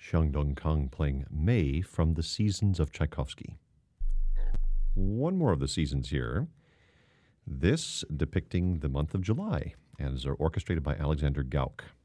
Xiang Dong Kang playing May from the Seasons of Tchaikovsky. One more of the seasons here. This depicting the month of July and is orchestrated by Alexander Gauck.